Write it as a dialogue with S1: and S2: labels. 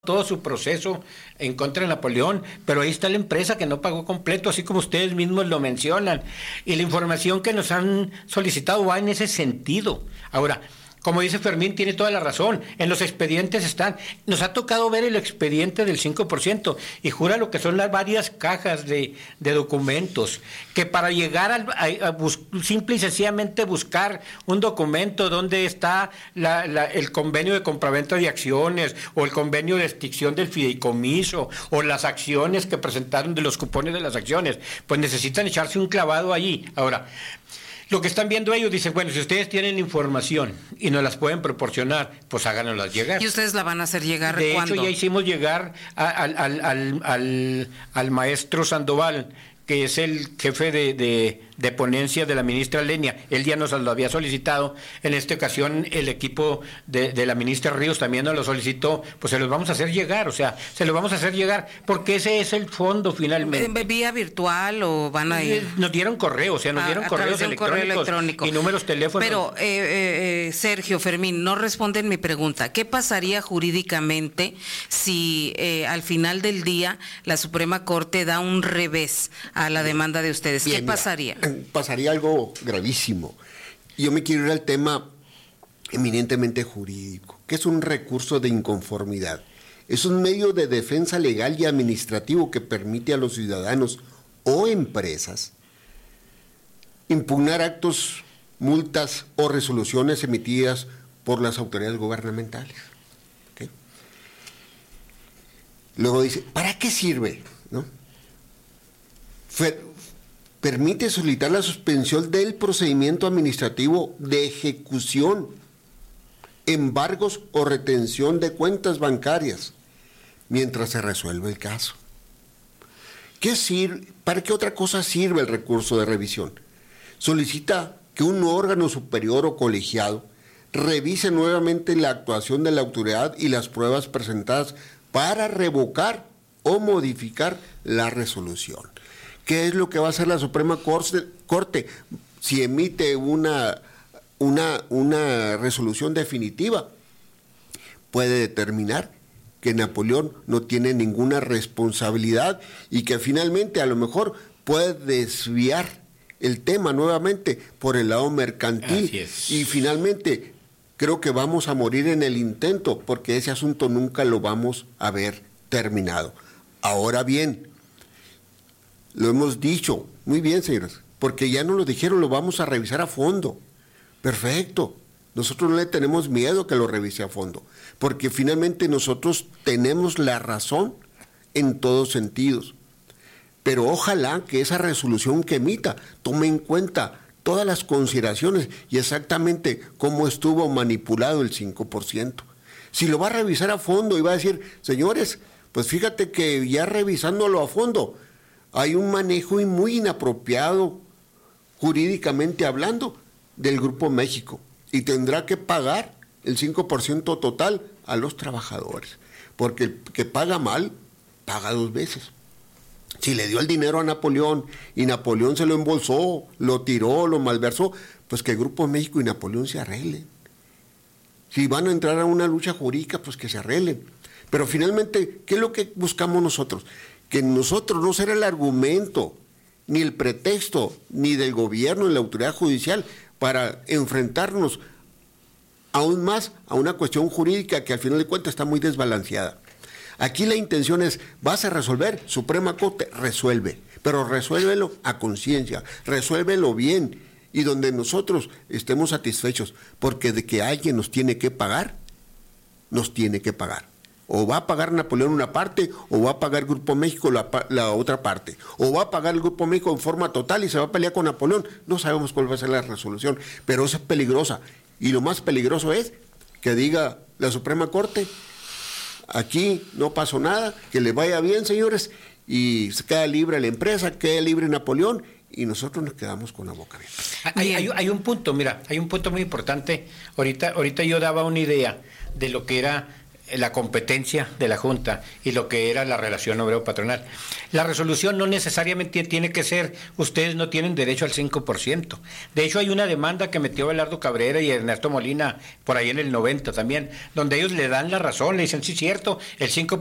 S1: todo su proceso en contra de Napoleón, pero ahí está la empresa que no pagó completo, así como ustedes mismos lo mencionan, y la información que nos han solicitado va en ese sentido. Ahora, como dice Fermín, tiene toda la razón. En los expedientes están. Nos ha tocado ver el expediente del 5% y jura lo que son las varias cajas de documentos, que para llegar simple y sencillamente buscar un documento donde está el convenio de compraventa de acciones o el convenio de extinción del fideicomiso o las acciones que presentaron de los cupones de las acciones, pues necesitan echarse un clavado allí. Ahora, lo que están viendo ellos, dicen, bueno, si ustedes tienen información y nos las pueden proporcionar, pues háganoslas llegar.
S2: ¿Y ustedes la van a hacer llegar
S1: cuándo?
S2: De
S1: hecho, ya hicimos llegar al maestro Sandoval, que es el jefe de ponencia de la ministra Lenia. Él ya nos lo había solicitado. En esta ocasión el equipo de la ministra Ríos también nos lo solicitó. Pues se los vamos a hacer llegar, o sea, se los vamos a hacer llegar, porque ese es el fondo finalmente.
S2: ¿Vía virtual o van a ir?
S1: Nos dieron correo, o sea, nos dieron correos electrónicos y números teléfonos.
S2: Pero, Sergio, Fermín, no responden mi pregunta. ¿Qué pasaría jurídicamente si al final del día la Suprema Corte da un revés a la demanda de ustedes? Bien, ¿qué pasaría?
S3: Pasaría algo gravísimo. Yo me quiero ir al tema eminentemente jurídico, que es un recurso de inconformidad. Es un medio de defensa legal y administrativo que permite a los ciudadanos o empresas impugnar actos, multas o resoluciones emitidas por las autoridades gubernamentales. ¿Okay? Luego dice, ¿para qué sirve? ¿No? Permite solicitar la suspensión del procedimiento administrativo de ejecución, embargos o retención de cuentas bancarias mientras se resuelve el caso. ¿Para qué otra cosa sirve el recurso de revisión? Solicita que un órgano superior o colegiado revise nuevamente la actuación de la autoridad y las pruebas presentadas para revocar o modificar la resolución. ¿Qué es lo que va a hacer la Suprema Corte si emite una resolución definitiva? Puede determinar que Napoleón no tiene ninguna responsabilidad y que finalmente a lo mejor puede desviar el tema nuevamente por el lado mercantil.
S1: Así es.
S3: Y finalmente creo que vamos a morir en el intento porque ese asunto nunca lo vamos a ver terminado. Ahora bien, lo hemos dicho, muy bien, señores, porque ya nos lo dijeron, lo vamos a revisar a fondo. Perfecto, nosotros no le tenemos miedo que lo revise a fondo, porque finalmente nosotros tenemos la razón en todos sentidos. Pero ojalá que esa resolución que emita tome en cuenta todas las consideraciones y exactamente cómo estuvo manipulado el 5%. Si lo va a revisar a fondo y va a decir, señores, pues fíjate que ya revisándolo a fondo, hay un manejo muy inapropiado, jurídicamente hablando, del Grupo México y tendrá que pagar el 5% total a los trabajadores, porque el que paga mal, paga dos veces. Si le dio el dinero a Napoleón y Napoleón se lo embolsó, lo tiró, lo malversó, pues que el Grupo México y Napoleón se arreglen. Si van a entrar a una lucha jurídica, pues que se arreglen. Pero finalmente, ¿qué es lo que buscamos nosotros? Que nosotros no será el argumento, ni el pretexto, ni del gobierno, ni la autoridad judicial, para enfrentarnos aún más a una cuestión jurídica que al final de cuentas está muy desbalanceada. Aquí la intención es, vas a resolver, Suprema Corte, resuelve, pero resuélvelo a conciencia, resuélvelo bien, y donde nosotros estemos satisfechos, porque de que alguien nos tiene que pagar, nos tiene que pagar. O va a pagar Napoleón una parte, o va a pagar Grupo México la otra parte. O va a pagar el Grupo México en forma total y se va a pelear con Napoleón. No sabemos cuál va a ser la resolución, pero esa es peligrosa. Y lo más peligroso es que diga la Suprema Corte, aquí no pasó nada, que le vaya bien, señores, y se queda libre la empresa, queda libre Napoleón, y nosotros nos quedamos con la boca abierta.
S1: Hay un punto, mira, hay un punto muy importante. Ahorita yo daba una idea de lo que era la competencia de la Junta y lo que era la relación obrero-patronal. La resolución no necesariamente tiene que ser, ustedes no tienen derecho al 5%. De hecho, hay una demanda que metió Belardo Cabrera y Ernesto Molina por ahí en el 90 también, donde ellos le dan la razón, le dicen, sí, cierto, el 5%